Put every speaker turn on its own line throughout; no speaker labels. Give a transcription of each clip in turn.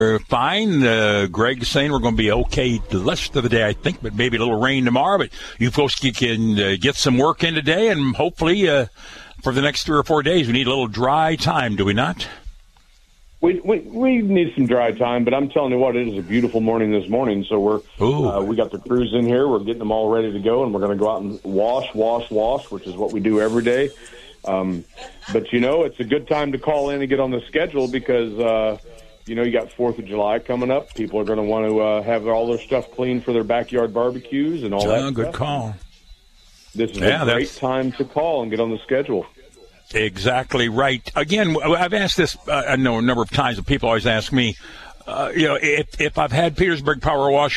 fine. Greg's saying we're going to be okay the rest of the day, I think, but maybe a little rain tomorrow. But you folks can get some work in today, and hopefully for the next 3 or 4 days, we need a little dry time, do we not?
We need some dry time, but I'm telling you what, it is a beautiful morning this morning. So we got the crews in here. We're getting them all ready to go, and we're going to go out and wash, which is what we do every day. But, it's a good time to call in and get on the schedule because, you got 4th of July coming up. People are going to want to have all their stuff clean for their backyard barbecues and all that
Good
stuff.
Call.
This is a great time to call and get on the schedule. Exactly
right. Again, I've asked this a number of times, and people always ask me, if I've had Petersburg Power Wash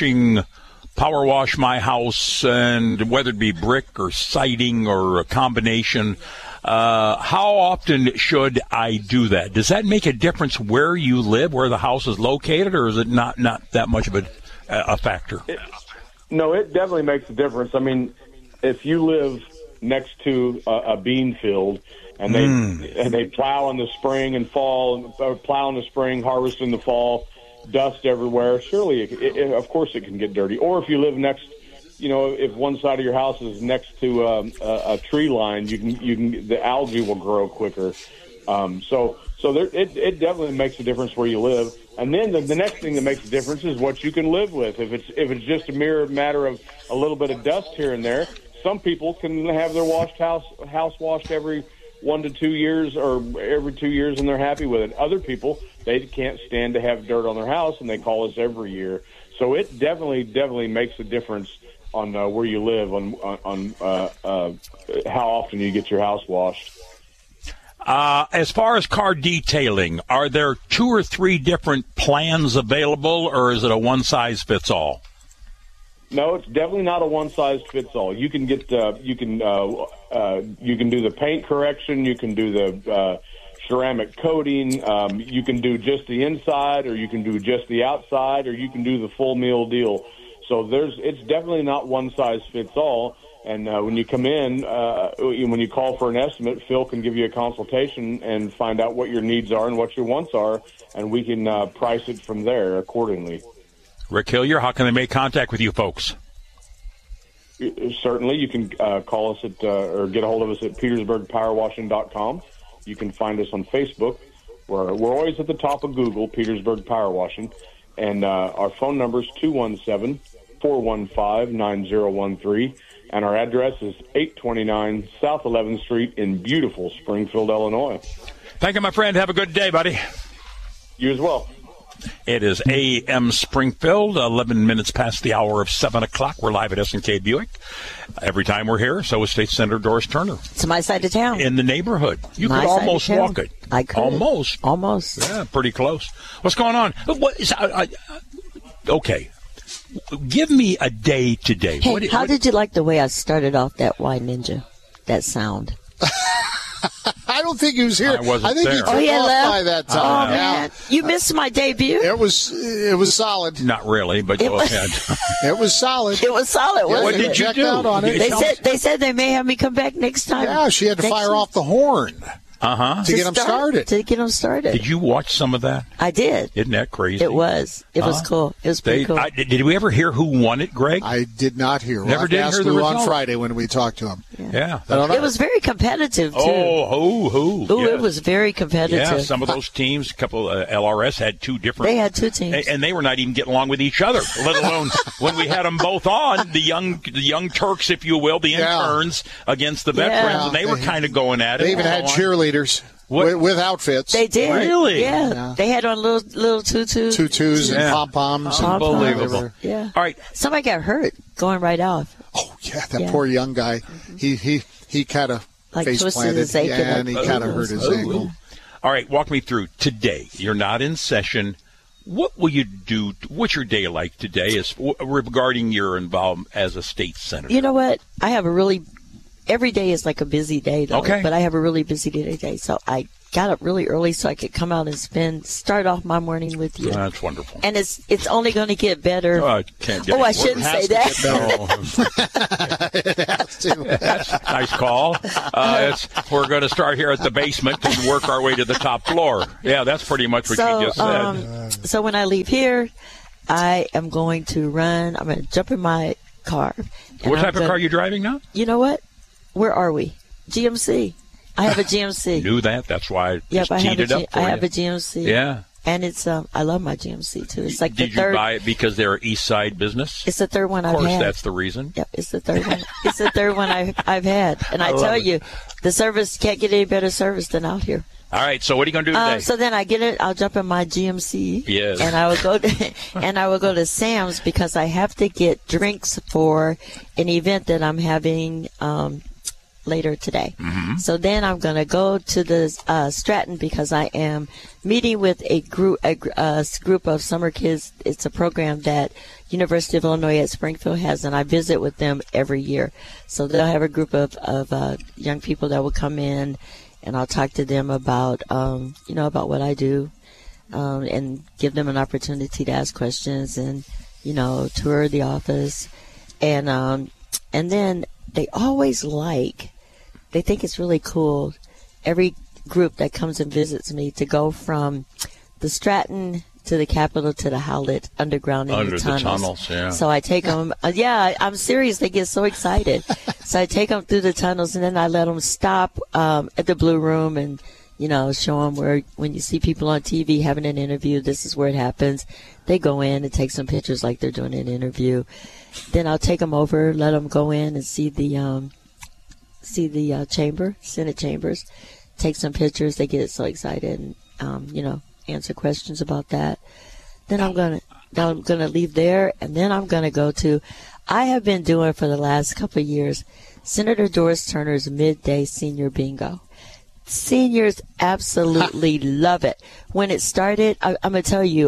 my house, and whether it be brick or siding or a combination, how often should I do that? Does that make a difference where you live, where the house is located, or is it not that much of a factor?
No, it definitely makes a difference. I mean, if you live next to a bean field, and they plow in the spring and fall, or plow in the spring, harvest in the fall, dust everywhere. Surely, of course, it can get dirty. Or if you live next, if one side of your house is next to a tree line, the algae will grow quicker. So it definitely makes a difference where you live. And then the next thing that makes a difference is what you can live with. If it's just a mere matter of a little bit of dust here and there, some people can have their house washed every 1 to 2 years or every 2 years, and they're happy with it. Other people, they can't stand to have dirt on their house, and they call us every year. So it definitely makes a difference on where you live, on how often you get your house washed.
As far as car detailing, are there 2 or 3 different plans available, or is it a one-size-fits-all?
No, it's definitely not a one-size-fits-all. You can get you can do the paint correction, you can do the ceramic coating, you can do just the inside, or you can do just the outside, or you can do the full meal deal. So it's definitely not one-size-fits-all. And when you come in, when you call for an estimate, Phil can give you a consultation and find out what your needs are and what your wants are, and we can price it from there accordingly.
Rick Hillier, how can they make contact with you folks?
Certainly, you can call us at or get a hold of us at petersburgpowerwashing.com. You can find us on Facebook. We're always at the top of Google, Petersburg Power Washing, and our phone number is 217-415-9013, and our address is 829 South 11th Street in beautiful Springfield, Illinois.
Thank you, my friend. Have a good day, buddy.
You as well.
It is AM Springfield, 11 minutes past the hour of 7 o'clock. We're live at S&K Buick. Every time we're here, so is State Senator Doris Turner.
It's my side of town.
In the neighborhood. You could almost walk it.
I could.
Almost. Yeah, pretty close. What's going on? Okay. Give me a day today.
Hey, how did you like the way I started off that Y Ninja? That sound.
I don't think he was here.
I wasn't
think
there.
he took off by that time.
Oh, man. You missed my debut.
It was solid.
Not really, but go ahead.
It was solid.
It was solid.
Yeah,
what did you do?
Out on it.
They said they may have me come back next time.
Yeah, she had to fire off the horn. To get them started.
To get them started.
Did you watch some of that?
I did.
Isn't that crazy?
It was. It was cool. It was pretty cool.
Did we ever hear who won it, Greg?
I did not hear.
Never did hear the result
on Friday when we talked to him.
Yeah.
It was very competitive, too.
Ooh,
yes. It was very competitive.
Yeah, some of those teams, a couple LRS had 2 different.
They had 2 teams.
And they were not even getting along with each other, let alone when we had them both on, the young Turks, if you will, the interns against the veterans, and they were kind of going at it.
They even had cheerleaders. With outfits.
They did.
Really?
Yeah. They had on little tutus.
Tutus and pom-poms.
Unbelievable.
Yeah.
All right.
Somebody got hurt going right off.
Oh, yeah. That poor young guy. He kind of face planted.
His ankle.
And he kind of hurt his ankle.
All right. Walk me through today. You're not in session. What will you do? What's your day like today regarding your involvement as a state senator?
You know what? I have every day is like a busy day, though.
Okay.
But I have a really busy day today. So I got up really early so I could come out and start off my morning with you.
That's wonderful.
And it's only going to get better.
I can't get
I shouldn't say that.
That's a nice call. We're going to start here at the basement and work our way to the top floor. Yeah, that's pretty much what you just said.
So when I leave here, I am going to run. I'm going to jump in my car.
What type of car are you driving now?
You know what? Where are we? GMC. I have a GMC.
Knew that. That's why I just teed it up for you.
I have a GMC.
Yeah.
And it's I love my GMC too. It's like
Did
the third.
you buy it because they're an East Side business?
It's the third one I've had.
Of course, that's the reason.
Yep, it's the third one. It's the third one I've had. And I tell you, the service can't get any better service than out here.
All right, so what are you going to do today?
So then I get it. I'll jump in my GMC.
Yes.
And I will go to Sam's because I have to get drinks for an event that I'm having later today.
Mm-hmm.
So then I'm going to go to the Stratton because I am meeting with a group of summer kids. It's a program that University of Illinois at Springfield has, and I visit with them every year. So they'll have a group of young people that will come in, and I'll talk to them about about what I do, and give them an opportunity to ask questions and tour the office, and then they always they think it's really cool, every group that comes and visits me, to go from the Stratton to the Capitol to the Howlett underground in the tunnels.
Yeah.
So I take them, I'm serious, they get so excited. So I take them through the tunnels, and then I let them stop at the Blue Room and, show them where, when you see people on TV having an interview, this is where it happens. They go in and take some pictures like they're doing an interview. Then I'll take them over, let them go in and see the chamber, Senate chambers, take some pictures. They get so excited and, answer questions about that. Then I'm gonna leave there, and then I'm gonna go to. I have been doing for the last couple of years Senator Doris Turner's midday senior bingo. Seniors absolutely love it. When it started, I'm gonna tell you.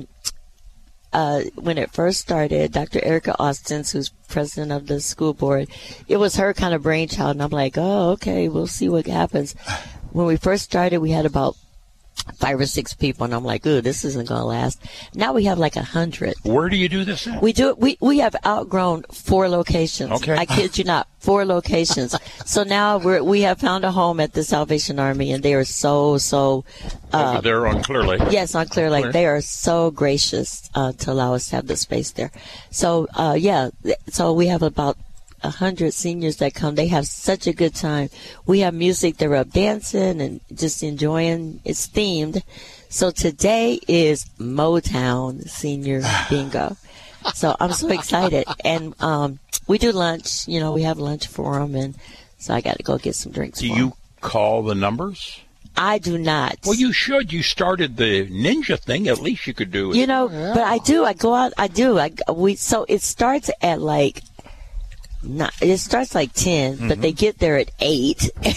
When it first started, Dr. Erica Austin, who's president of the school board, it was her kind of brainchild, and I'm like, oh, okay, we'll see what happens. When we first started, we had about 5 or 6 people, and I'm like, ooh, this isn't going to last. Now we have like 100.
Where do you do this at?
We do it. We have outgrown 4 locations.
Okay.
I kid you not, 4 locations. So now we have found a home at the Salvation Army, and they are so.
They're on Clear Lake.
Yes, on Clear Lake. They are so gracious to allow us to have the space there. So so we have about 100 seniors that come. They have such a good time. We have music. They're up dancing and just enjoying. It's themed. So today is Motown Senior Bingo. So I'm so excited. And we do lunch. We have lunch for them. And so I got to go get some drinks for them. Do
you call the numbers?
I do not.
Well, you should. You started the ninja thing. At least you could do it.
But I do. I go out. I do. So it starts at like. It starts like 10, but they get there at 8.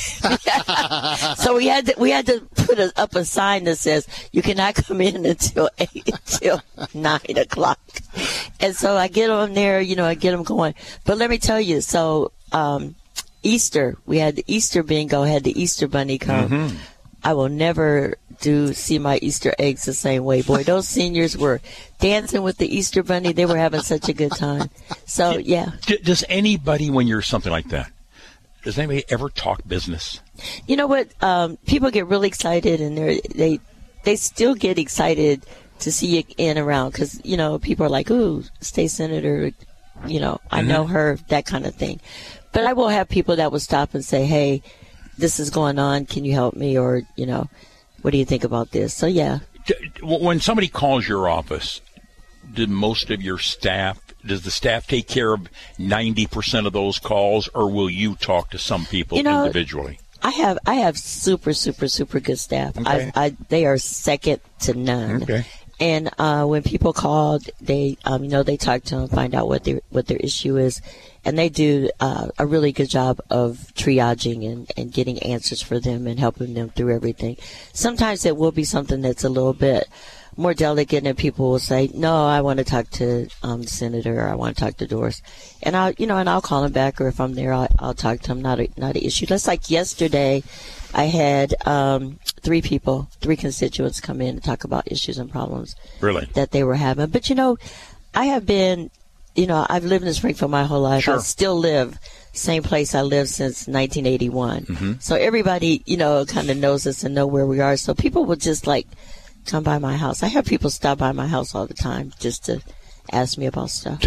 So we had to put up a sign that says you cannot come in until 9 o'clock. And so I get them there, I get them going. But let me tell you, so Easter, we had the Easter bingo, had the Easter bunny come. Mm-hmm. I will never see my Easter eggs the same way. Boy, those seniors were dancing with the Easter bunny. They were having such a good time. So, yeah.
Does anybody, when you're something like that, does anybody ever talk business?
You know what? People get really excited, and they still get excited to see you in around because, people are like, ooh, state senator, I know her, that kind of thing. But I will have people that will stop and say, hey, this is going on. Can you help me? Or, what do you think about this? So, yeah.
When somebody calls your office, does the staff take care of 90% of those calls, or will you talk to some people individually?
I have super, super, super good staff. Okay. They are second to none. Okay. And when people call, they they talk to them, find out what their issue is, and they do a really good job of triaging and getting answers for them and helping them through everything. Sometimes it will be something that's a little bit more delicate, and people will say, "No, I want to talk to the senator, or I want to talk to Doris," and I'll call them back, or if I'm there, I'll talk to them. Not an issue. Just like yesterday. I had 3 constituents come in and talk about issues and problems that they were having. But, I have been, I've lived in Springfield my whole life.
Sure.
I still live same place I lived since 1981.
Mm-hmm.
So everybody, kind of knows us and know where we are. So people will just come by my house. I have people stop by my house all the time just to ask me about stuff.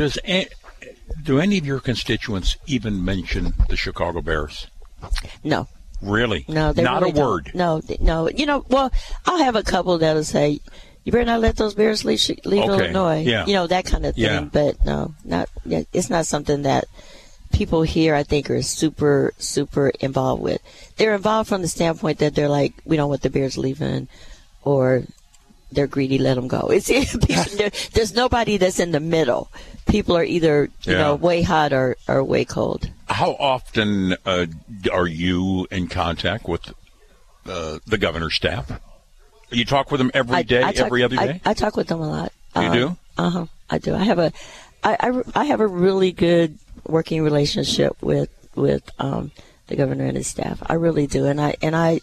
Do any of your constituents even mention the Chicago Bears?
No.
Really?
No, they
not
really
a word.
No. Well, I'll have a couple that'll say, "You better not let those Bears leave Illinois."
Yeah.
That kind of thing.
Yeah.
But no, it's not something that people here, I think, are super, super involved with. They're involved from the standpoint that they're like, we don't want the Bears leaving, or they're greedy, let them go. There's nobody that's in the middle. People are either, way hot or way cold.
How often are you in contact with the governor's staff? You talk with them every every other day?
I talk with them a lot.
You do?
I do. I have a really good working relationship with the governor and his staff. I really do, and I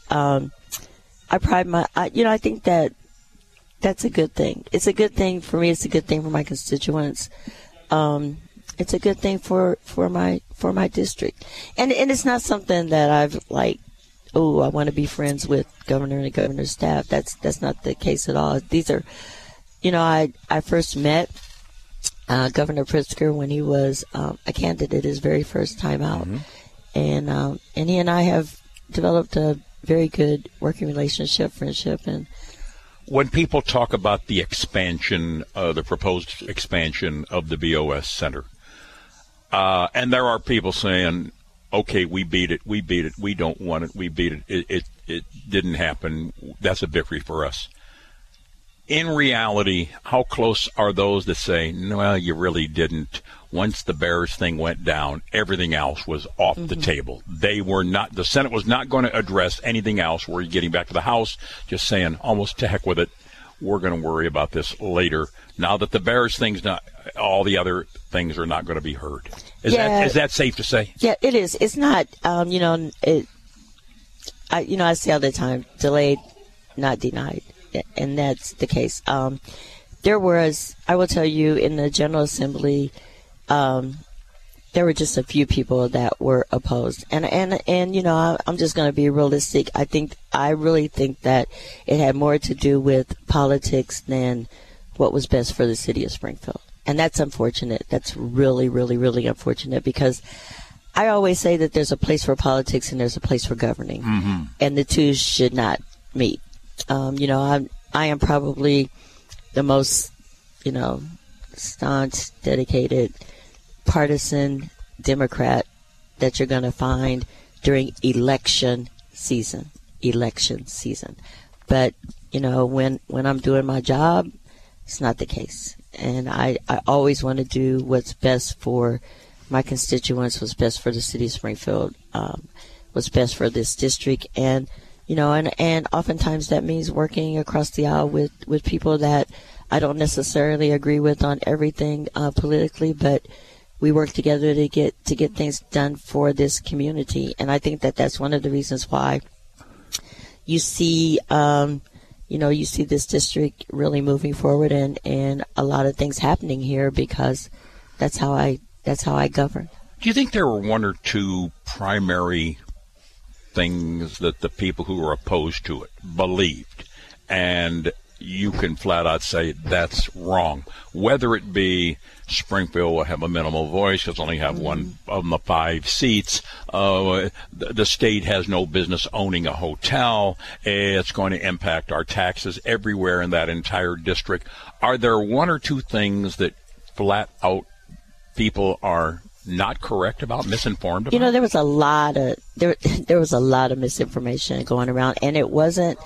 pride I think that's a good thing. It's a good thing for me. It's a good thing for my constituents. It's a good thing for my district, and it's not something that I've I want to be friends with governor and the governor's staff. That's not the case at all. These are, I first met Governor Pritzker when he was a candidate his very first time out, and he and I have developed a very good working relationship, friendship, and.
When people talk about the expansion, the proposed expansion of the BOS Center, and there are people saying, okay, we beat it, we don't want it, we beat it, it didn't happen, that's a victory for us. In reality, how close are those that say, well, you really didn't? Once the Bears thing went down, everything else was off the table. The Senate was not going to address anything else. We're getting back to the House, just saying, almost to heck with it. We're going to worry about this later. Now that the Bears thing's not, all the other things are not going to be heard. Is that safe to say? Yeah,
it is. It's not, I say all the time, delayed, not denied. And that's the case. There was, I will tell you, in the General Assembly, there were just a few people that were opposed. And I'm just going to be realistic. I really think that it had more to do with politics than what was best for the city of Springfield. And that's unfortunate. That's really, really, really unfortunate, because I always say that there's a place for politics and there's a place for governing. Mm-hmm. And the two should not meet. I am probably the most, staunch, dedicated, partisan Democrat that you're going to find during election season. But, when I'm doing my job, it's not the case. And I always want to do what's best for my constituents, what's best for the city of Springfield, what's best for this district. And, and oftentimes that means working across the aisle with people that I don't necessarily agree with on everything politically, but we work together to get things done for this community. And I think that that's one of the reasons why you see, you see this district really moving forward and a lot of things happening here, because that's how I govern.
Do you think there were one or two primary things that the people who were opposed to it believed, and you can flat out say that's wrong? Whether it be Springfield will have a minimal voice, it's only have one of the 5 seats. The state has no business owning a hotel. It's going to impact our taxes everywhere in that entire district. Are there one or two things that flat out people are not correct about, misinformed about?
There was a lot of misinformation going around, and it wasn't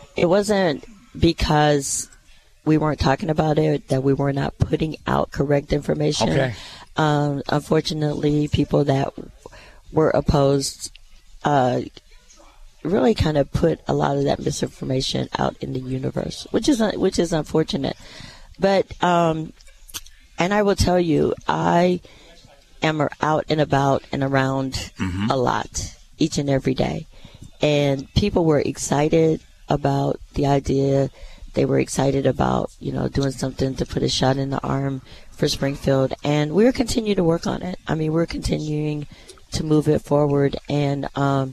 because we weren't talking about it, that we were not putting out correct information.
Okay.
Unfortunately, people that were opposed really kind of put a lot of that misinformation out in the universe, which is unfortunate. But and I will tell you, I am out and about and around a lot each and every day. And people were excited about the idea. They were excited about, doing something to put a shot in the arm for Springfield. And we're continuing to work on it. I mean, we're continuing to move it forward. And,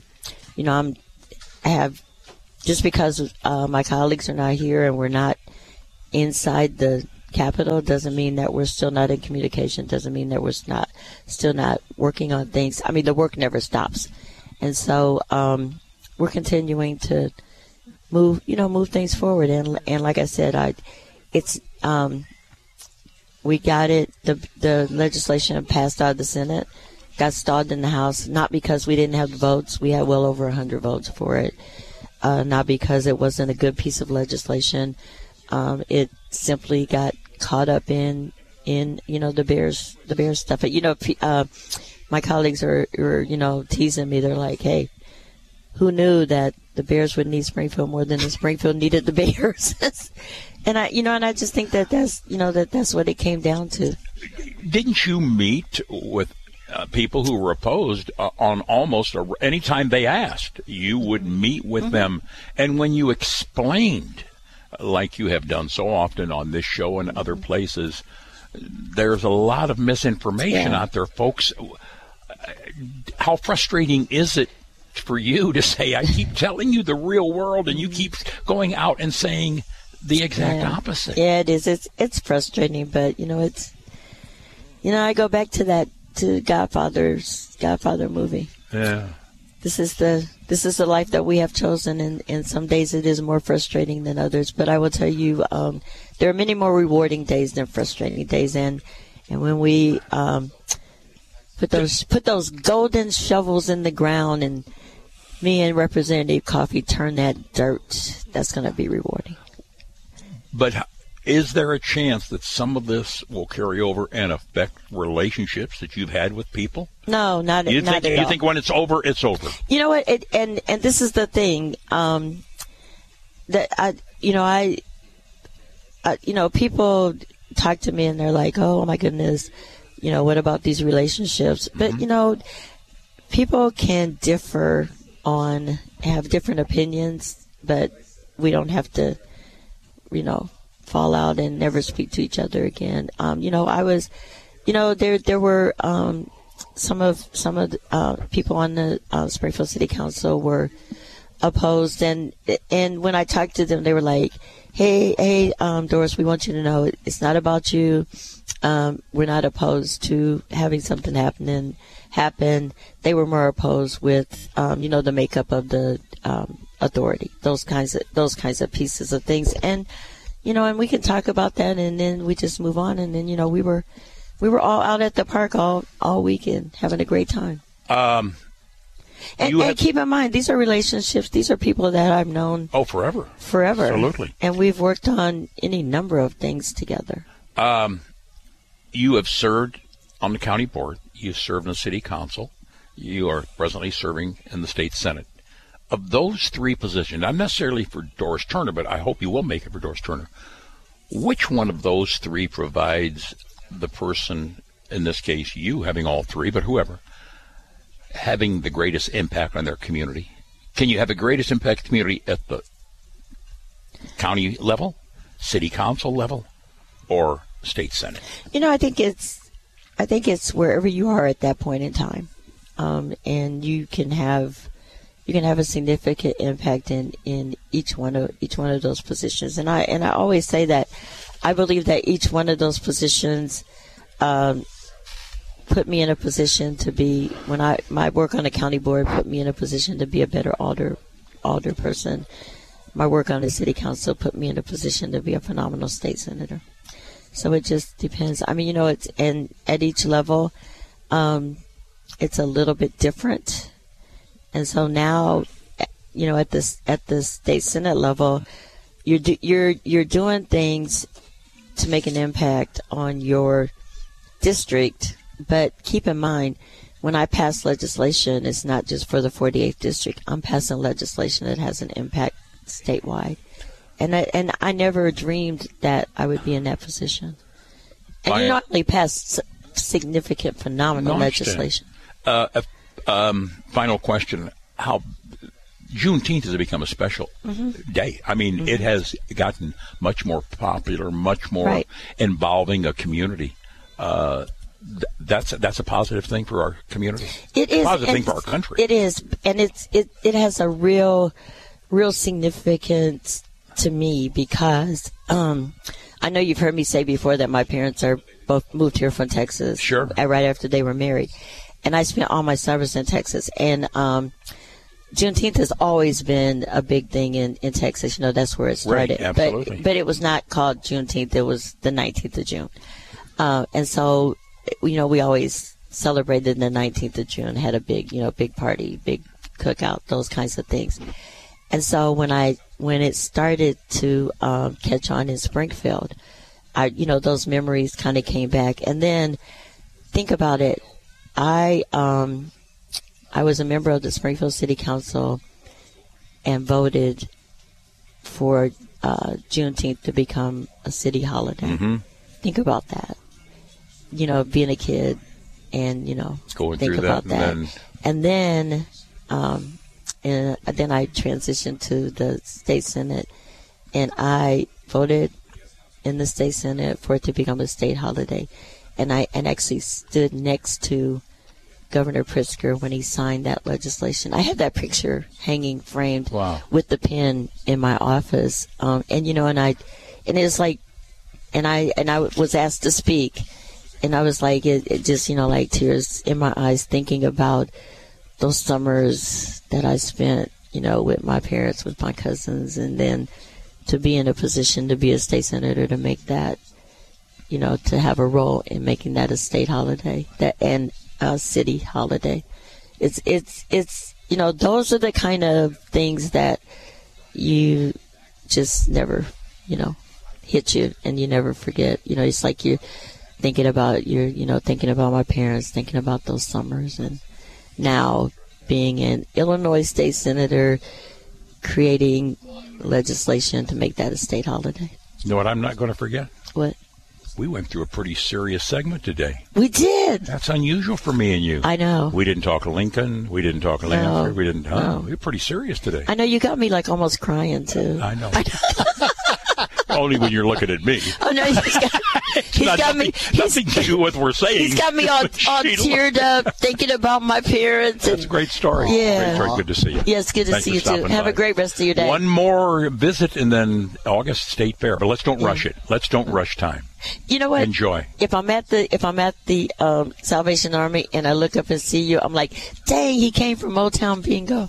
just because my colleagues are not here and we're not inside the Capitol doesn't mean that we're still not in communication, doesn't mean that we're still not working on things. I mean, the work never stops. And so we're continuing to move things forward. And like I said, we got it. The legislation passed out of the Senate, got stalled in the House, not because we didn't have the votes. We had well over 100 votes for it. Not because it wasn't a good piece of legislation. It simply got caught up in the Bears stuff. My colleagues are teasing me. They're like, "Hey, who knew that the Bears would need Springfield more than the Springfield needed the Bears?" And I just think that's what it came down to.
Didn't you meet with people who were opposed on almost any time they asked? You would meet with them, and when you explained, like you have done so often on this show and other places, there's a lot of misinformation out there, folks. How frustrating is it for you to say, I keep telling you the real world, and you keep going out and saying the exact opposite?
Yeah, it is. It's frustrating, but I go back to Godfather movie.
Yeah.
This is the life that we have chosen, and some days it is more frustrating than others. But I will tell you, there are many more rewarding days than frustrating days, and when we put those golden shovels in the ground, and me and Representative Coffey turn that dirt, that's going to be rewarding.
But is there a chance that some of this will carry over and affect relationships that you've had with people?
No, not at all.
You think when it's over, it's over?
You know what? And this is the thing that people talk to me and they're like, "Oh my goodness, what about these relationships?" But people can differ have different opinions, but we don't have to, fall out and never speak to each other again. I was, there were some of the people on the Springfield City Council were opposed, and when I talked to them, they were like, "Hey, Doris, we want you to know it's not about you. We're not opposed to having something happen." They were more opposed with, the makeup of the authority, those kinds of pieces of things, and we can talk about that, and then we just move on, and then we were all out at the park all weekend having a great time. And keep in mind, these are relationships. These are people that I've known.
Oh, forever.
Absolutely. And we've worked on any number of things together.
You have served on the county board. You've served in the city council. You are presently serving in the state senate. Of those three positions, not necessarily for Doris Turner, but I hope you will make it for Doris Turner, which one of those three provides the person, in this case you, having all three, but whoever, having the greatest impact on their community? Can you have the greatest impact on the community at the county level, city council level, or state senate?
I think it's wherever you are at that point in time, and you can have a significant impact in each one of those positions. And I always say that I believe that each one of those positions put me in a position to be, my work on the county board put me in a position to be a better alder person. My work on the city council put me in a position to be a phenomenal state senator. So it just depends. I mean, at each level, it's a little bit different. And so now, at the state senate level, you're doing things to make an impact on your district. But keep in mind, when I pass legislation, it's not just for the 48th district. I'm passing legislation that has an impact statewide, and I never dreamed that I would be in that position. And you not only pass significant, phenomenal legislation.
Final question: how Juneteenth has become a special day. I mean, it has gotten much more popular, much more involving a community. That's a positive thing for our community.
It is
a positive thing for our country.
It is, and it has a real significance to me because I know you've heard me say before that my parents are both moved here from Texas.
Sure.
Right after they were married, and I spent all my summers in Texas. And Juneteenth has always been a big thing in Texas. You know, that's where it started.
Right, absolutely.
But it was not called Juneteenth. It was the 19th of June. And so, you know, we always celebrated the 19th of June, had a big party, big cookout, those kinds of things. And so when it started to catch on in Springfield, those memories kind of came back. And then think about it. I was a member of the Springfield City Council and voted for Juneteenth to become a city holiday.
Mm-hmm.
Think about that. You know, being a kid and,
going
think
through
about
that.
And then I transitioned to the state senate, and I voted in the state senate for it to become a state holiday. And I actually stood next to Governor Pritzker when he signed that legislation. I have that picture hanging framed with the pen in my office. I was asked to speak, and I was like, it just, like tears in my eyes thinking about those summers that I spent, with my parents, with my cousins, and then to be in a position to be a state senator, to make that, to have a role in making that a state holiday, and a city holiday. It's those are the kind of things that you just never, hit you and you never forget. It's like you're thinking about my parents, thinking about those summers, and now being an Illinois state senator, creating legislation to make that a state holiday.
You know what I'm not going to forget?
What?
We went through a pretty serious segment today.
We did.
That's unusual for me and you.
I know.
We didn't talk Lincoln. We didn't talk Lanford. We didn't. No. We were pretty serious today.
I know. You got me like almost crying too.
I know. Only when you're looking at me.
Oh no, he's got me.
Nothing to do with what we're saying.
He's got me all teared up, thinking about my parents.
That's a great story.
Yeah.
Great story. Good to see you.
Yes, good to see you too. Have a great rest of your day.
One more visit and then August State Fair. But let's don't rush it. Let's don't rush time.
You know what?
Enjoy.
If I'm at the Salvation Army and I look up and see you, I'm like, dang, he came from Motown Bingo.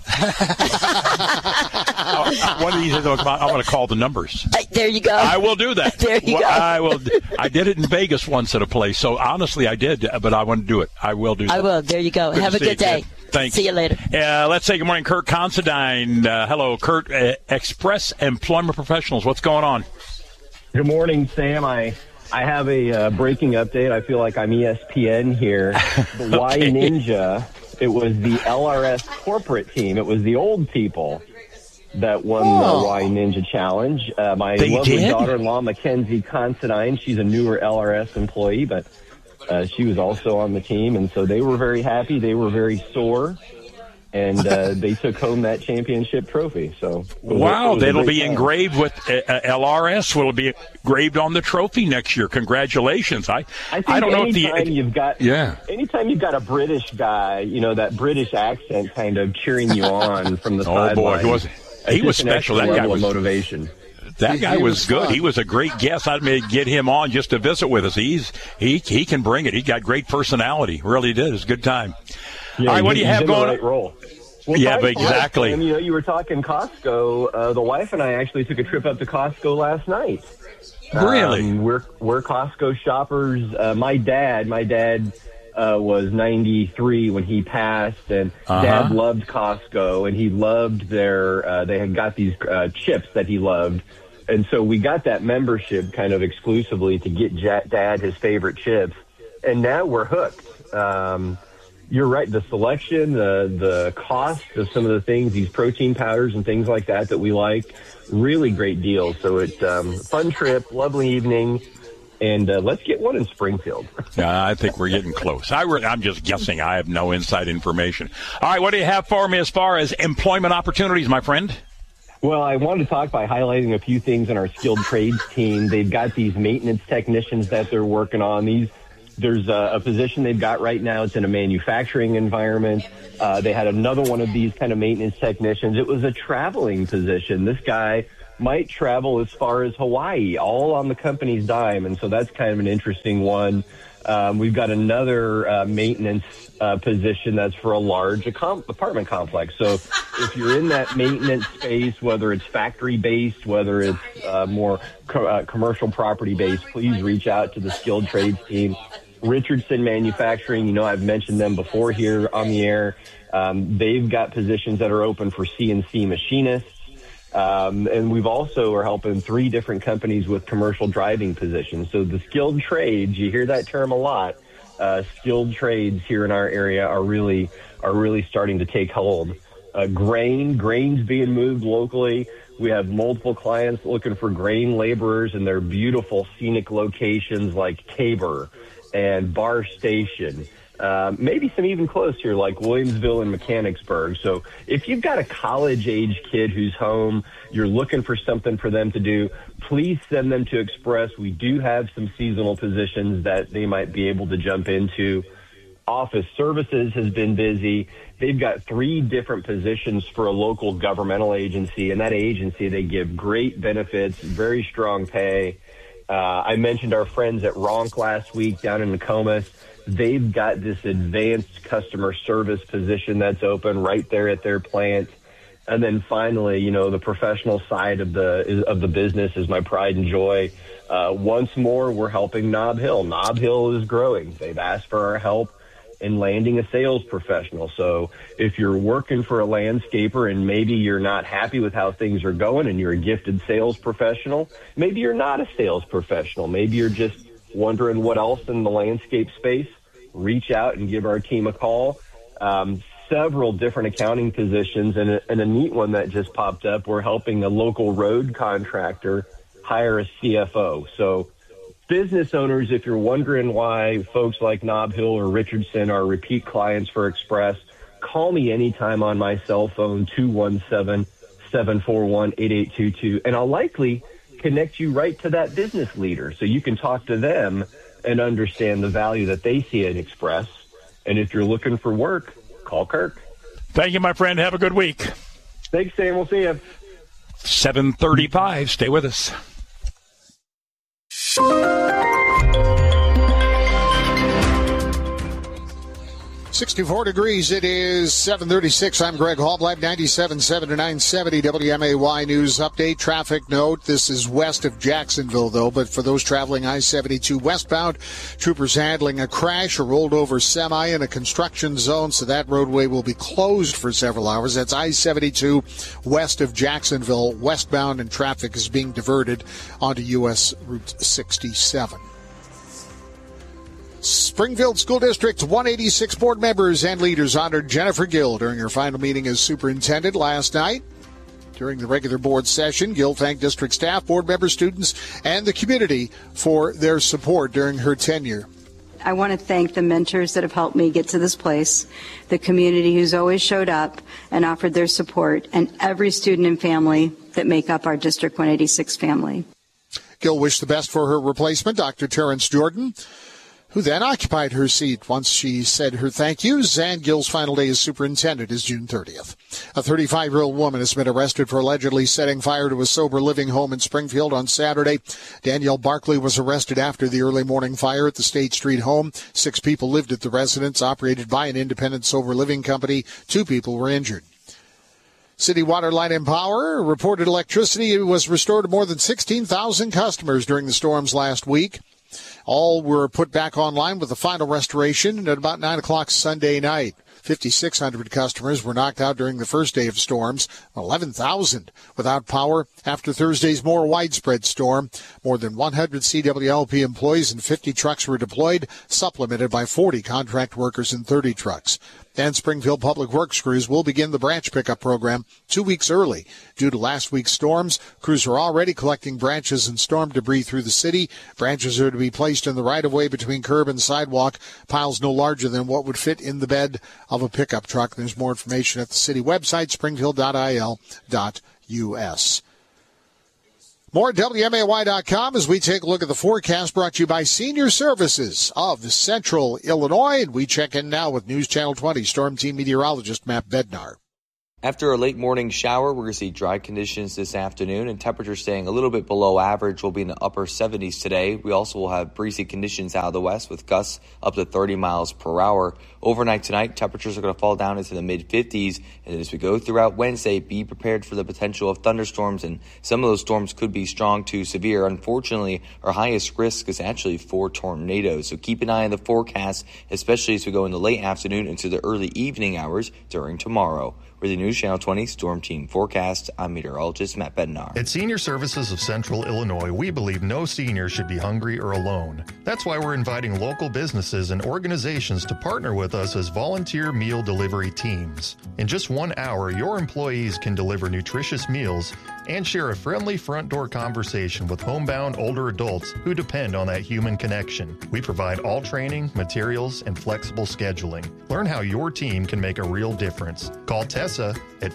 One of these days I'm going to call the numbers.
There you go.
I will do that.
There you go.
I will. I did it in Vegas once at a place. So honestly, I did, but I want to do it. I will do that.
I will. There you go. Have a good day.
Thanks.
See you later.
Let's say good morning, Kurt Considine. Hello, Kurt. Express Employment Professionals. What's going on?
Good morning, Sam. I have a breaking update. I feel like I'm ESPN here. The Y Ninja, it was the LRS corporate team. It was the old people that won the Y Ninja Challenge. My lovely daughter-in-law, Mackenzie Considine, she's a newer LRS employee, but she was also on the team. And so they were very happy. They were very sore. And they took home that championship trophy. So
wow, that'll be engraved with LRS. Will it be engraved on the trophy next year? Congratulations! I don't know if
anytime you've got a British guy, that British accent kind of cheering you on from the sideline.
Oh boy, he was special. That guy was
motivation.
That guy was good. He was a great guest. I may get him on just to visit with us. He can bring it. He got great personality. Really did. It was a good time.
Yeah,
all right, what do you have going on?
Right role. Well,
exactly.
You were talking Costco. The wife and I actually took a trip up to Costco last night.
Really?
We're Costco shoppers. My dad was 93 when he passed, and Dad loved Costco, and he loved they had got these chips that he loved. And so we got that membership kind of exclusively to get Dad his favorite chips, and now we're hooked. You're right. The selection, the cost of some of the things, these protein powders and things like that we like, really great deals. So it's fun trip, lovely evening, and let's get one in Springfield.
Yeah, I think we're getting close. I'm just guessing. I have no inside information. All right, what do you have for me as far as employment opportunities, my friend?
Well, I wanted to talk by highlighting a few things in our skilled trades team. They've got these maintenance technicians that they're working on. There's a position they've got right now. It's in a manufacturing environment. They had another one of these kind of maintenance technicians. It was a traveling position. This guy might travel as far as Hawaii, all on the company's dime. And so that's kind of an interesting one. We've got another maintenance position that's for a large apartment complex. So if you're in that maintenance space, whether it's factory-based, whether it's more commercial property-based, please reach out to the skilled trades team. Richardson Manufacturing, I've mentioned them before here on the air. They've got positions that are open for CNC machinists. And we've also are helping 3 different companies with commercial driving positions. So the skilled trades, you hear that term a lot. Skilled trades here in our area are really starting to take hold. Grain's being moved locally. We have multiple clients looking for grain laborers in their beautiful scenic locations like Tabor and Bar Station. Maybe some even close here like Williamsville and Mechanicsburg. So if you've got a college-age kid who's home, you're looking for something for them to do, please send them to Express. We do have some seasonal positions that they might be able to jump into. Office Services has been busy. They've got 3 different positions for a local governmental agency, and that agency, they give great benefits, very strong pay. I mentioned our friends at Ronk last week down in Nokomis. They've got this advanced customer service position that's open right there at their plant. And then finally, the professional side of the business is my pride and joy. Once more, we're helping Nob Hill. Nob Hill is growing. They've asked for our help in landing a sales professional. So if you're working for a landscaper and maybe you're not happy with how things are going and you're a gifted sales professional, maybe you're not a sales professional. Maybe you're just wondering what else in the landscape space, reach out and give our team a call. Several different accounting positions and a neat one that just popped up. We're helping a local road contractor hire a CFO. So business owners, if you're wondering why folks like Nob Hill or Richardson are repeat clients for Express, call me anytime on my cell phone, 217-741-8822, and I'll likely connect you right to that business leader so you can talk to them and understand the value that they see at Express. And if you're looking for work, call Kirk.
Thank you, my friend. Have a good week.
Thanks, Sam. We'll see you.
7:35. Stay with us.
64 degrees. It is 7:36. I'm Greg Hall, Live 97.7 to 970 WMAY News Update. Traffic note, this is west of Jacksonville, though, but for those traveling I-72 westbound, troopers handling a crash, a rolled over semi in a construction zone, so that roadway will be closed for several hours. That's I-72 west of Jacksonville, westbound, and traffic is being diverted onto U.S. Route 67. Springfield School District 186 board members and leaders honored Jennifer Gill during her final meeting as superintendent last night. During the regular board session, Gill thanked district staff, board members, students, and the community for their support during her tenure.
I want to thank the mentors that have helped me get to this place, the community who's always showed up and offered their support, and every student and family that make up our District 186 family.
Gill wished the best for her replacement, Dr. Terrence Jordan, who then occupied her seat once she said her thank yous, and Gill's final day as superintendent is June 30th. A 35-year-old woman has been arrested for allegedly setting fire to a sober living home in Springfield on Saturday. Danielle Barkley was arrested after the early morning fire at the State Street home. 6 people lived at the residence operated by an independent sober living company. 2 people were injured. City Water, Light and Power reported electricity was restored to more than 16,000 customers during the storms last week. All were put back online with the final restoration at about 9 o'clock Sunday night. 5,600 customers were knocked out during the first day of storms, 11,000 without power after Thursday's more widespread storm. More than 100 CWLP employees and 50 trucks were deployed, supplemented by 40 contract workers and 30 trucks. And Springfield Public Works crews will begin the branch pickup program 2 weeks early. Due to last week's storms, crews are already collecting branches and storm debris through the city. Branches are to be placed in the right-of-way between curb and sidewalk, piles no larger than what would fit in the bed of a pickup truck. There's more information at the city website, springfield.il.us. More at WMAY.com as we take a look at the forecast brought to you by Senior Services of Central Illinois. And we check in now with News Channel 20 Storm Team meteorologist Matt Bednar.
After a late morning shower, we're going to see dry conditions this afternoon and temperatures staying a little bit below average. We'll be in the upper 70s today. We also will have breezy conditions out of the west with gusts up to 30 miles per hour. Overnight tonight, temperatures are going to fall down into the mid-50s. And as we go throughout Wednesday, be prepared for the potential of thunderstorms. And some of those storms could be strong to severe. Unfortunately, our highest risk is actually for tornadoes. So keep an eye on the forecast, especially as we go in the late afternoon into the early evening hours during tomorrow. For the News Channel 20 Storm Team forecast, I'm meteorologist Matt Bednar.
At Senior Services of Central Illinois, we believe no senior should be hungry or alone. That's why we're inviting local businesses and organizations to partner with us as volunteer meal delivery teams. In just 1 hour, your employees can deliver nutritious meals and share a friendly front door conversation with homebound older adults who depend on that human connection. We provide all training, materials, and flexible scheduling. Learn how your team can make a real difference. Call Tessa at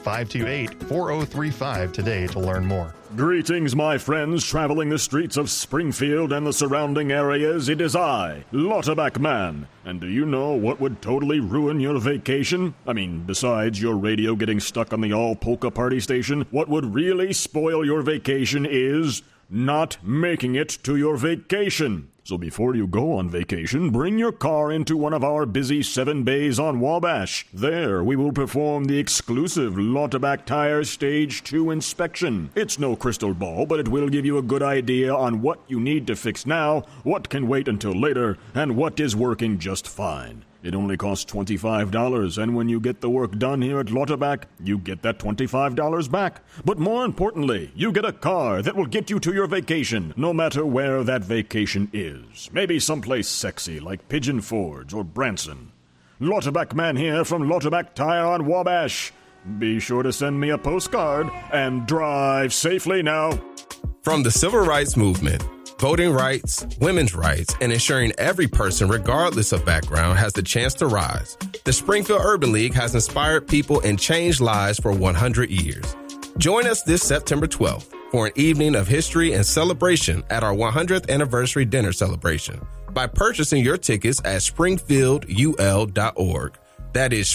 528-4035 today to learn more.
Greetings, my friends traveling the streets of Springfield and the surrounding areas. It is I, Lauterbach Man. And do you know what would totally ruin your vacation? I mean, besides your radio getting stuck on the all-polka party station, what would really spoil your vacation is not making it to your vacation. So before you go on vacation, bring your car into one of our busy 7 bays on Wabash. There, we will perform the exclusive Lauterbach Tire Stage 2 inspection. It's no crystal ball, but it will give you a good idea on what you need to fix now, what can wait until later, and what is working just fine. It only costs $25, and when you get the work done here at Lauterbach, you get that $25 back. But more importantly, you get a car that will get you to your vacation, no matter where that vacation is. Maybe someplace sexy like Pigeon Forge or Branson. Lauterbach Man here from Lauterbach Tire on Wabash. Be sure to send me a postcard and drive safely now.
From the Civil Rights Movement, voting rights, women's rights, and ensuring every person, regardless of background, has the chance to rise, the Springfield Urban League has inspired people and changed lives for 100 years. Join us this September 12th for an evening of history and celebration at our 100th anniversary dinner celebration by purchasing your tickets at springfieldul.org. That is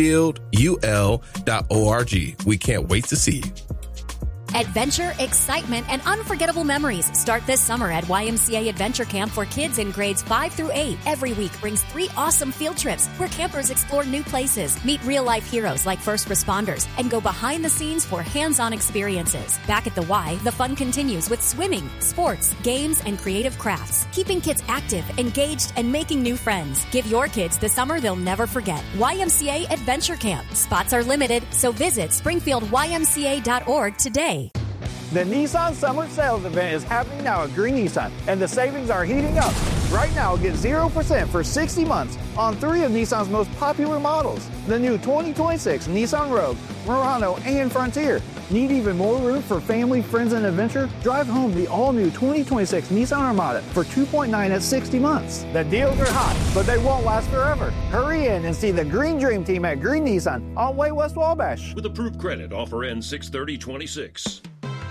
springfieldul.org. We can't wait to see you.
Adventure, excitement, and unforgettable memories start this summer at YMCA Adventure Camp for kids in grades 5 through 8. Every week brings 3 awesome field trips where campers explore new places, meet real-life heroes like first responders, and go behind the scenes for hands-on experiences. Back at the Y, the fun continues with swimming, sports, games, and creative crafts, keeping kids active, engaged, and making new friends. Give your kids the summer they'll never forget. YMCA Adventure Camp. Spots are limited, so visit springfieldymca.org today.
The Nissan Summer Sales Event is happening now at Green Nissan, and the savings are heating up. Right now, get 0% for 60 months on 3 of Nissan's most popular models. The new 2026 Nissan Rogue, Murano, and Frontier. Need even more room for family, friends, and adventure? Drive home the all-new 2026 Nissan Armada for $2.9 at 60 months. The deals are hot, but they won't last forever. Hurry in and see the Green Dream Team at Green Nissan on Way West Wabash.
With approved credit, offer ends 6/30/26.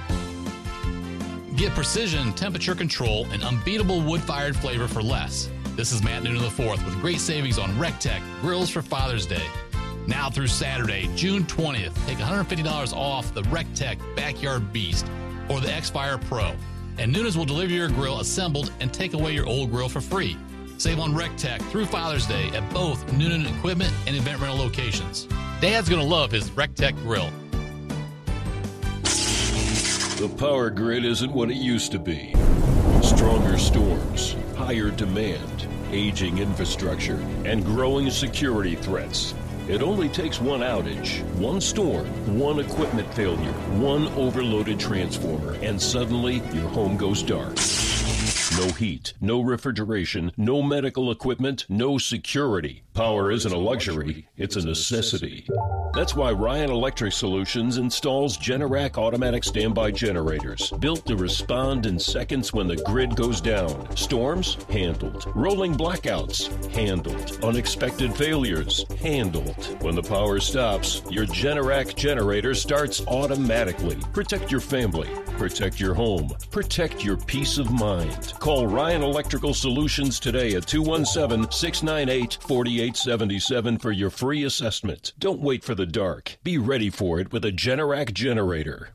Get precision, temperature control, and unbeatable wood-fired flavor for less. This is Matt Noonan IV with great savings on RecTech grills for Father's Day. Now through Saturday, June 20th, take $150 off the RecTech Backyard Beast or the X-Fire Pro. And Noonan's will deliver your grill assembled and take away your old grill for free. Save on RecTech through Father's Day at both Noonan Equipment and Event Rental locations. Dad's going to love his RecTech grill.
The power grid isn't what it used to be. Stronger storms, higher demand, aging infrastructure, and growing security threats. It only takes one outage, one storm, one equipment failure, one overloaded transformer, and suddenly your home goes dark. No heat, no refrigeration, no medical equipment, no security. Power isn't a luxury, it's a necessity. That's why Ryan Electric Solutions installs Generac automatic standby generators, built to respond in seconds when the grid goes down. Storms? Handled. Rolling blackouts? Handled. Unexpected failures? Handled. When the power stops, your Generac generator starts automatically. Protect your family. Protect your home. Protect your peace of mind. Call Ryan Electrical Solutions today at 217-698-4877 for your free assessment. Don't wait for the dark. Be ready for it with a Generac generator.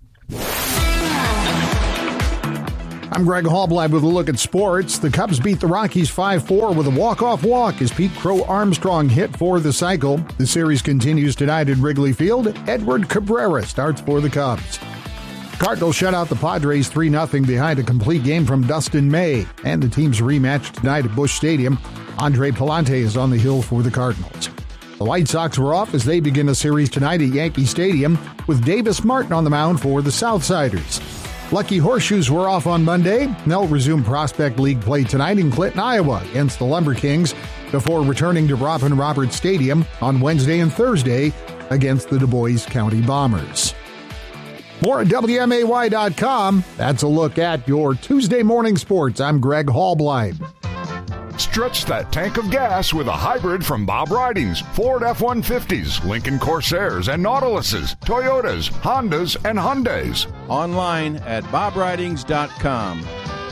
I'm Greg Hallblad with a look at sports. The Cubs beat the Rockies 5-4 with a walk-off walk as Pete Crow Armstrong hit for the cycle. The series continues tonight at Wrigley Field. Edward Cabrera starts for the Cubs. Cardinals shut out the Padres 3-0 behind a complete game from Dustin May. And the team's rematch tonight at Busch Stadium. Andre Palante is on the hill for the Cardinals. The White Sox were off as they begin a series tonight at Yankee Stadium with Davis Martin on the mound for the Southsiders. Lucky Horseshoes were off on Monday. They'll resume Prospect League play tonight in Clinton, Iowa against the Lumber Kings before returning to Robin Roberts Stadium on Wednesday and Thursday against the Du Bois County Bombers. More at WMAY.com. That's a look at your Tuesday morning sports. I'm Greg Hallblad.
Stretch that tank of gas with a hybrid from Bob Ridings. Ford F-150s, Lincoln Corsairs and Nautiluses, Toyotas, Hondas, and Hyundais.
Online at bobridings.com.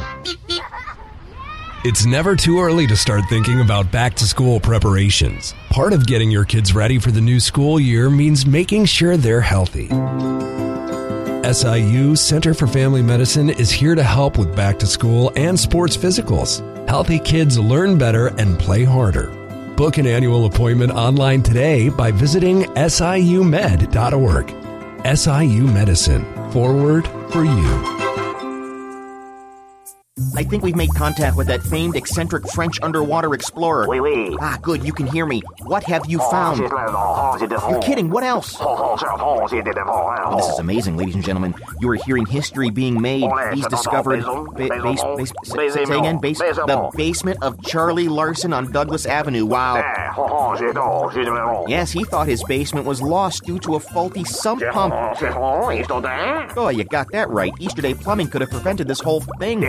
It's never too early to start thinking about back-to-school preparations. Part of getting your kids ready for the new school year means making sure they're healthy. SIU Center for Family Medicine is here to help with back-to-school and sports physicals. Healthy kids learn better and play harder. Book an annual appointment online today by visiting SIUmed.org. SIU Medicine. Forward for you.
I think we've made contact with that famed eccentric French underwater explorer.
Oui, oui.
Ah, good, you can hear me. What have you found? You're kidding, what else? Oh, this is amazing, ladies and gentlemen. You are hearing history being made. He's discovered... Say again, the basement of Charlie Larson on Douglas Avenue. Wow. Yes, he thought his basement was lost due to a faulty sump pump. Oh, you got that right. Easter Day Plumbing could have prevented this whole thing.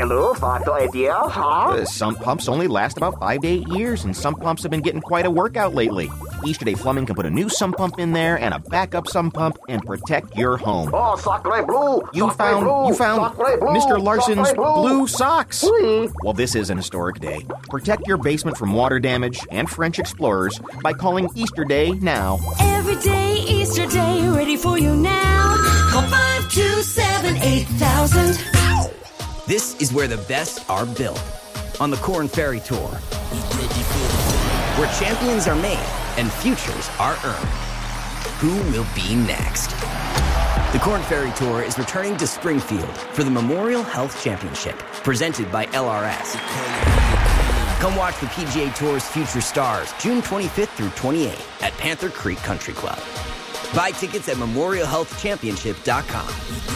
Sump pumps only last about 5 to 8 years, and sump pumps have been getting quite a workout lately. Easter Day Plumbing can put a new sump pump in there and a backup sump pump and protect your home.
Oh, sacre bleu!
You found Mr. Larson's blue socks.
Oui.
Well, this is an historic day. Protect your basement from water damage and French explorers by calling Easter Day now.
Every day, Easter Day, ready for you now. Call 527-8000.
This is where the best are built. On the Corn Ferry Tour, where champions are made and futures are earned. Who will be next? The Corn Ferry Tour is returning to Springfield for the Memorial Health Championship, presented by LRS. Come watch the PGA Tour's future stars June 25th through 28th at Panther Creek Country Club. Buy tickets at memorialhealthchampionship.com.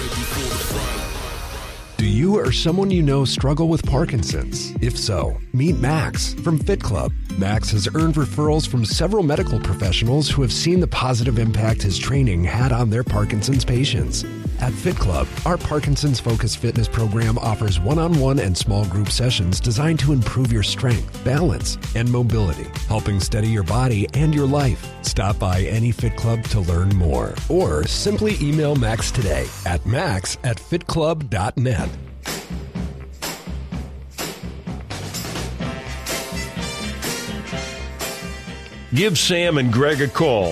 Do you or someone you know struggle with Parkinson's? If so, meet Max from Fit Club. Max has earned referrals from several medical professionals who have seen the positive impact his training had on their Parkinson's patients. At Fit Club, our Parkinson's-focused fitness program offers one-on-one and small group sessions designed to improve your strength, balance, and mobility, helping steady your body and your life. Stop by any Fit Club to learn more, or simply email Max today at max@fitclub.net.
Give Sam and Greg a call,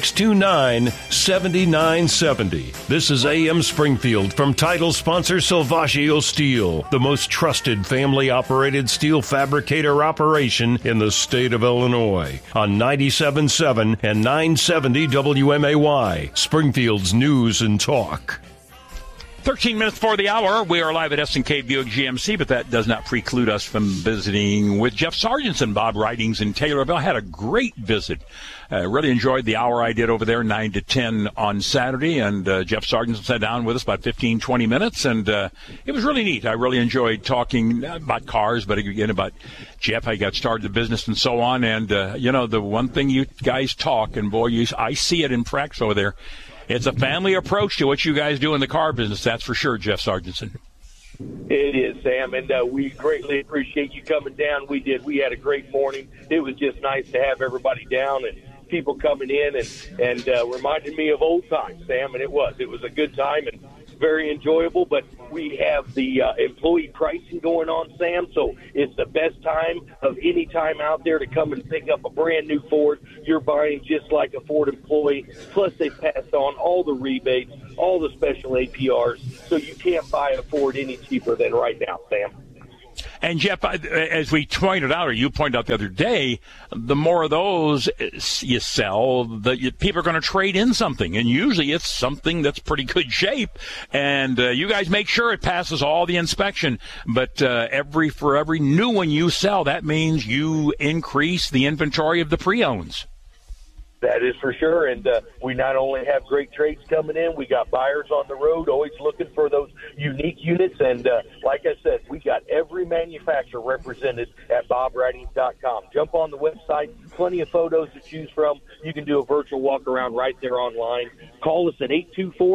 629-7970. This is AM Springfield from title sponsor Salvaggio Steel, the most trusted family-operated steel fabricator operation in the state of Illinois, on 97.7 and 970 WMAY, Springfield's News and Talk.
13 minutes before the hour, we are live at S&K Buick GMC, but that does not preclude us from visiting with Jeff Sargentson, Bob Ridings in Taylorville. I had a great visit. Really enjoyed the hour I did over there, 9 to 10 on Saturday, and Jeff Sargentson sat down with us about 15, 20 minutes, and it was really neat. I really enjoyed talking about cars, but again about Jeff, how he got started in the business and so on, and, the one thing you guys talk, and boy, I see it in practice over there. It's a family approach to what you guys do in the car business, that's for sure, Jeff Sargentson.
It is, Sam, and we greatly appreciate you coming down. We did. We had a great morning. It was just nice to have everybody down and people coming in and reminded me of old times, Sam, and it was a good time and very enjoyable. But we have the employee pricing going on, Sam, so it's the best time of any time out there to come and pick up a brand new Ford. You're buying just like a Ford employee, plus they passed on all the rebates, all the special APRs, so you can't buy a Ford any cheaper than right now, Sam.
And, Jeff, as we pointed out, or you pointed out the other day, the more of those you sell, people are going to trade in something. And usually it's something that's pretty good shape. And you guys make sure it passes all the inspection. But for every new one you sell, that means you increase the inventory of the pre-owns.
That is for sure, and we not only have great trades coming in, we got buyers on the road always looking for those unique units, and like I said, we got every manufacturer represented at BobRidings.com. Jump on the website, plenty of photos to choose from. You can do a virtual walk-around right there online. Call us at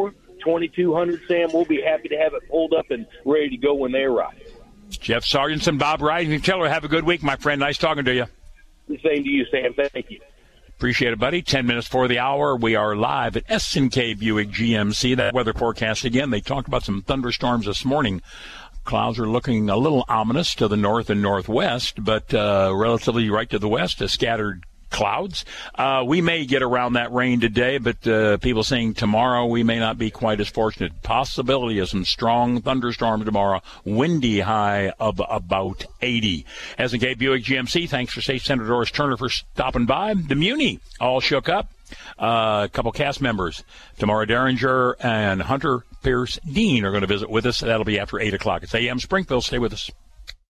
824-2200, Sam. We'll be happy to have it pulled up and ready to go when they arrive.
Jeff Sargentson, Bob Ridings. Taylor, have a good week, my friend. Nice talking to you.
The same to you, Sam. Thank you.
Appreciate it, buddy. 10 minutes for the hour. We are live at S&K Buick GMC. That weather forecast again. They talked about some thunderstorms this morning. Clouds are looking a little ominous to the north and northwest, but relatively right to the west, a scattered clouds. We may get around that rain today, but people saying tomorrow we may not be quite as fortunate. Possibility of some strong thunderstorms tomorrow. Windy high of about 80. S&K Buick GMC, thanks for State Senator Doris Turner for stopping by. The Muni all shook up. A couple cast members, Tamara Derringer and Hunter Pierce Dean, are going to visit with us. That'll be after 8 o'clock. It's AM Springfield. Stay with us.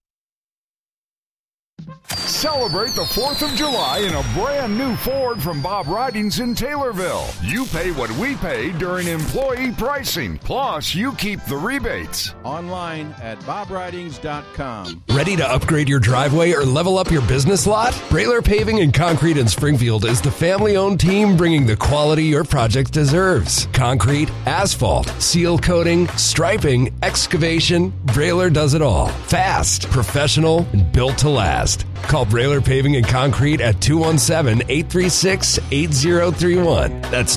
Celebrate the 4th of July in a brand new Ford from Bob Ridings in Taylorville. You pay what we pay during employee pricing. Plus, you keep the rebates.
Online at BobRidings.com.
Ready to upgrade your driveway or level up your business lot? Brailer Paving and Concrete in Springfield is the family-owned team bringing the quality your project deserves. Concrete, asphalt, seal coating, striping, excavation. Brailer does it all. Fast, professional, and built to last. Call Brailer Paving and Concrete at 217-836-8031. That's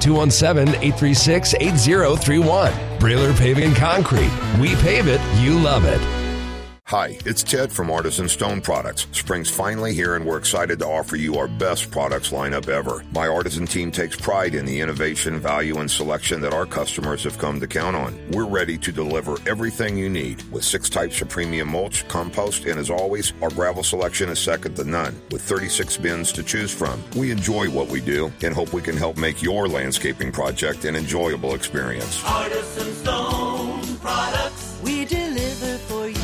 217-836-8031. Brailer Paving and Concrete. We pave it, you love it.
Hi, it's Ted from Artisan Stone Products. Spring's finally here and we're excited to offer you our best products lineup ever. My Artisan team takes pride in the innovation, value, and selection that our customers have come to count on. We're ready to deliver everything you need with 6 types of premium mulch, compost, and as always, our gravel selection is second to none with 36 bins to choose from. We enjoy what we do and hope we can help make your landscaping project an enjoyable experience.
Artisan Stone Products, we deliver for you.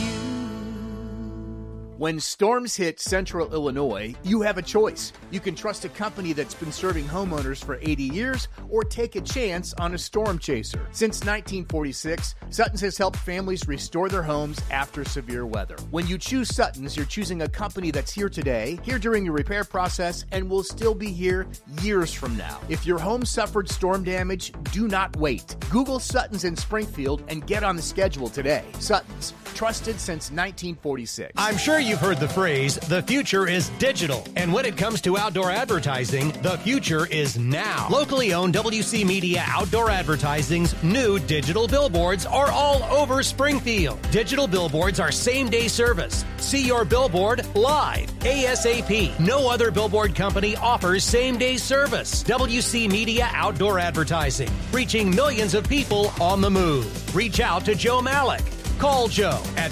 When storms hit central Illinois, you have a choice. You can trust a company that's been serving homeowners for 80 years or take a chance on a storm chaser. Since 1946, Sutton's has helped families restore their homes after severe weather. When you choose Sutton's, you're choosing a company that's here today, here during your repair process, and will still be here years from now. If your home suffered storm damage, do not wait. Google Sutton's in Springfield and get on the schedule today. Sutton's, trusted since 1946.
I'm sure you've heard the phrase, the future is digital. And when it comes to outdoor advertising, the future is now. Locally owned WC Media Outdoor Advertising's new digital billboards are all over Springfield. Digital billboards are same-day service. See your billboard live, ASAP. No other billboard company offers same-day service. WC Media Outdoor Advertising, reaching millions of people on the move. Reach out to Joe Malik, Call Joe at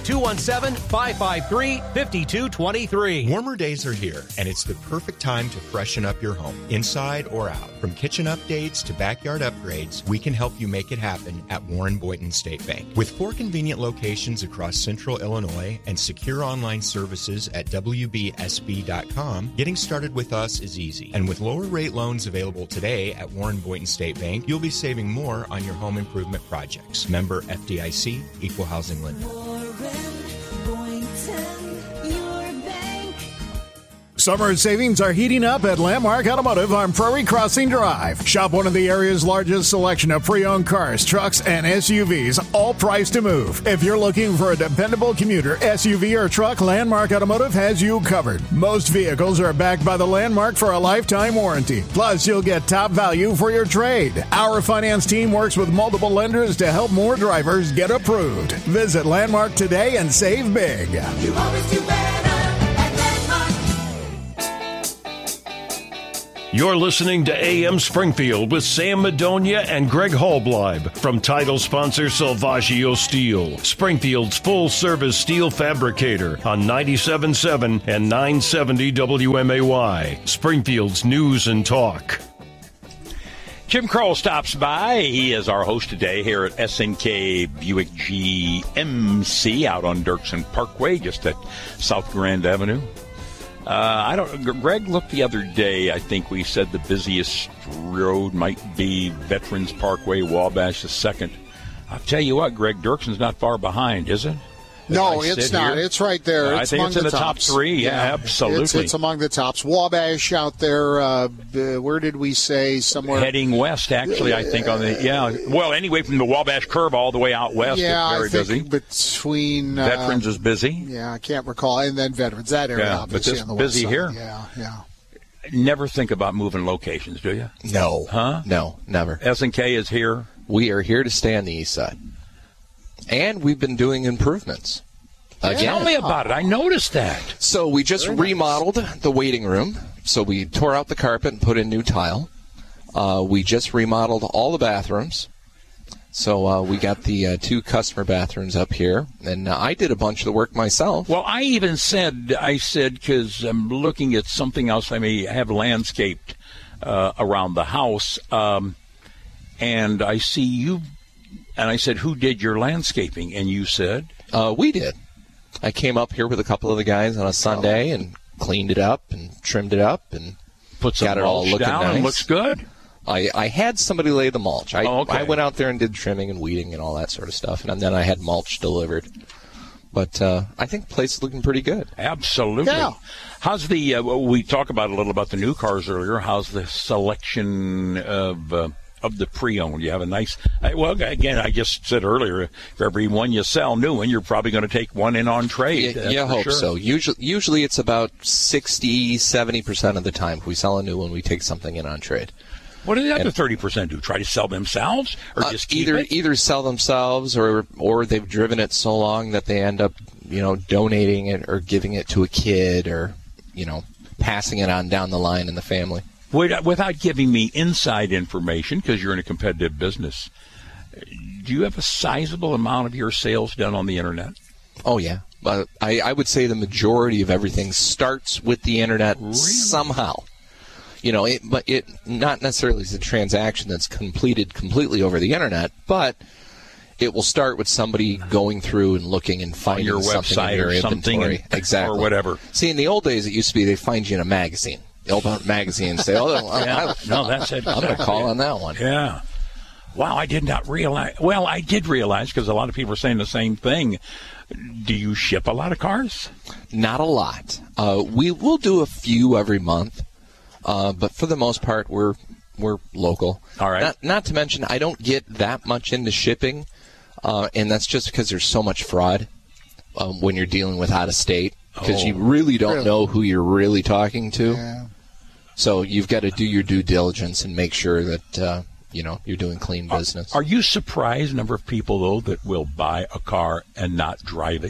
217-553-5223.
Warmer days are here, and it's the perfect time to freshen up your home, inside or out. From kitchen updates to backyard upgrades, we can help you make it happen at Warren Boynton State Bank. With 4 convenient locations across central Illinois and secure online services at WBSB.com, getting started with us is easy. And with lower rate loans available today at Warren Boynton State Bank, you'll be saving more on your home improvement projects. Member FDIC, Equal Housing Lender.
Summer savings are heating up at Landmark Automotive on Prairie Crossing Drive. Shop one of the area's largest selection of pre-owned cars, trucks, and SUVs, all priced to move. If you're looking for a dependable commuter, SUV, or truck, Landmark Automotive has you covered. Most vehicles are backed by the Landmark for a lifetime warranty. Plus, you'll get top value for your trade. Our finance team works with multiple lenders to help more drivers get approved. Visit Landmark today and save big.
You always do better.
You're listening to AM Springfield with Sam Madonia and Greg Hallbleib from title sponsor Salvaggio Steel, Springfield's full-service steel fabricator on 97.7 and 970 WMAY, Springfield's News and Talk.
Jim Kroll stops by. He is our host today here at SNK Buick GMC out on Dirksen Parkway, just at South Grand Avenue. Greg looked the other day. I think we said the busiest road might be Veterans Parkway, Wabash the second. I'll tell you what, Greg, Dirksen's not far behind, is it?
No, it's not. It's right there.
I think it's in the top 3. Yeah, absolutely.
It's among the tops. Wabash out there. Where did we say? Somewhere
heading west, actually. I think on the Well, anyway, from the Wabash curve all the way out west.
Yeah,
it's very
I think
busy.
Between
Veterans is busy.
Yeah, I can't recall. And then Veterans, that area.
Yeah,
obviously,
but this
on the
busy
west
here.
Side. Yeah.
Never think about moving locations, do you?
No.
Huh?
No, never.
S&K is here.
We are here to stay on the east side, and we've been doing improvements.
Tell me about it. I noticed that.
So we just remodeled the waiting room. So we tore out the carpet and put in new tile. We just remodeled all the bathrooms. So we got the 2 customer bathrooms up here. And I did a bunch of the work myself.
Well, I even said, because I'm looking at something else I may have landscaped around the house. And I see you. And I said, who did your landscaping? And you said?
We did. I came up here with a couple of the guys on a Sunday and cleaned it up and trimmed it up and
put some
got it all
mulch
looking
down
nice.
And looks good.
I had somebody lay the mulch.
Okay.
I went out there and did trimming and weeding and all that sort of stuff, and then I had mulch delivered. But I think the place is looking pretty good.
Absolutely. Yeah. How's the? We talked about a little about the new cars earlier. How's the selection of the pre-owned? You have a nice. Well, again, I just said earlier, for every one you sell, new one, you're probably going to take one in on trade.
Yeah, hope so. Usually it's about 60-70% of the time. If we sell a new one, we take something in on trade.
What do the other 30% do? Try to sell themselves, or just keep it?
Either sell themselves, or they've driven it so long that they end up, donating it or giving it to a kid, or passing it on down the line in the family.
Without giving me inside information, because you're in a competitive business, do you have a sizable amount of your sales done on the Internet?
Oh, yeah. I would say the majority of everything starts with the Internet somehow. But it not necessarily is a transaction that's completed completely over the Internet, but it will start with somebody going through and looking and finding
your
something
website
in your
or something,
inventory. Exactly.
or whatever.
See, in the old days, it used to be they find you in a magazine. They'll open up a magazine and say,
that's it.
I'm going to call on that one.
Yeah. Wow, I did not realize. Well, I did realize, because a lot of people are saying the same thing. Do you ship a lot of cars?
Not a lot. We will do a few every month, but for the most part, we're local.
All right.
Not to mention, I don't get that much into shipping, and that's just because there's so much fraud when you're dealing with out of state, because you really don't know who you're really talking to.
Yeah.
So you've got to do your due diligence and make sure that you're doing clean business.
Are you surprised, number of people though, that will buy a car and not drive it?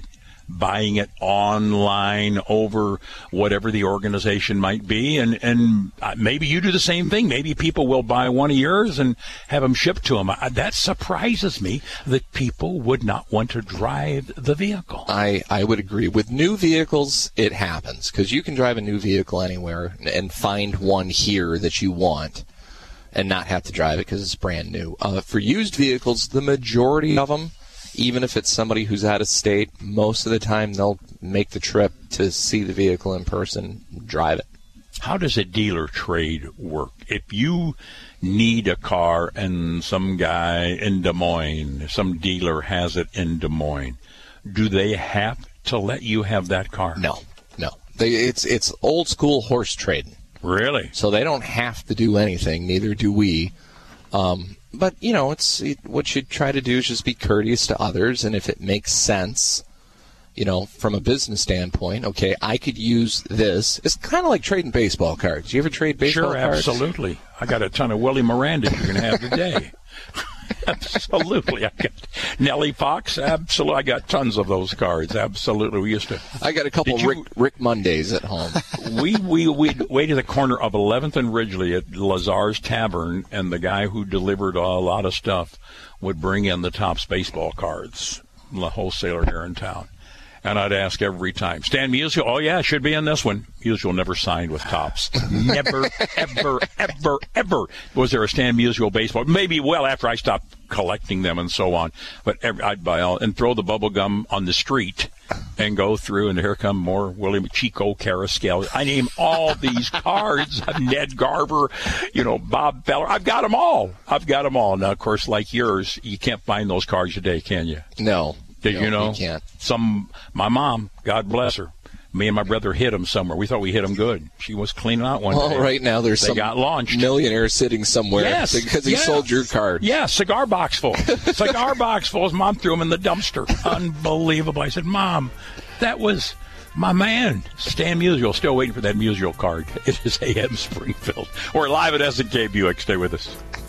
buying it online over whatever the organization might be. And maybe you do the same thing. Maybe people will buy one of yours and have them shipped to them. That surprises me that people would not want to drive the vehicle.
I would agree. With new vehicles, it happens because you can drive a new vehicle anywhere and find one here that you want and not have to drive it because it's brand new. For used vehicles, the majority of them, even if it's somebody who's out of state, most of the time they'll make the trip to see the vehicle in person, drive it.
How does a dealer trade work? If you need a car and some guy in Des Moines, some dealer has it in Des Moines, do they have to let you have that car?
No. It's old school horse trading.
Really?
So they don't have to do anything. Neither do we. But, what you try to do is just be courteous to others. And if it makes sense, from a business standpoint, okay, I could use this. It's kind of like trading baseball cards. You ever trade baseball cards?
Sure, absolutely. I got a ton of Willie Miranda you're going to have today. Absolutely. I got Nellie Fox. Absolutely. I got tons of those cards. Absolutely. We used to.
I got a couple Rick Mondays at home.
We'd wait at the corner of 11th and Ridgely at Lazar's Tavern, and the guy who delivered a lot of stuff would bring in the Topps baseball cards, the wholesaler here in town. And I'd ask every time, Stan Musial, oh, yeah, should be in this one. Musial never signed with Topps. Never, ever, ever, ever was there a Stan Musial baseball. Maybe, after I stopped collecting them and so on. But I'd buy all and throw the bubble gum on the street and go through, and here come more William Chico Carrascal. I name all these cards. Ned Garber, Bob Feller. I've got them all. Now, of course, like yours, you can't find those cards today, can you?
No.
Did you know?
You can't.
My mom, God bless her, me and my brother hit them somewhere. We thought we hit them good. She was cleaning out one day.
Well, right now there's some
got launched.
Millionaire sitting somewhere because he sold your card.
Yeah, cigar box full. Cigar box full. His mom threw them in the dumpster. Unbelievable. I said, Mom, that was my man, Stan Musial. Still waiting for that Musial card. It is AM Springfield. We're live at S&K Buick. Stay with us.